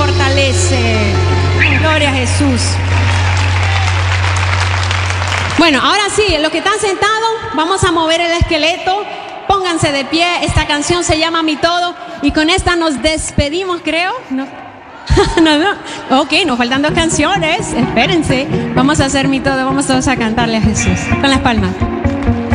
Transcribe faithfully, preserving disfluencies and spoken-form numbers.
fortalece. Gloria a Jesús. Bueno, ahora sí, los que están sentados, vamos a mover el esqueleto. Pónganse de pie. Esta canción se llama Mi Todo. Y con esta nos despedimos, creo. No. no, no. Ok, nos faltan dos canciones. Espérense. Vamos a hacer Mi Todo. Vamos todos a cantarle a Jesús. Con las palmas.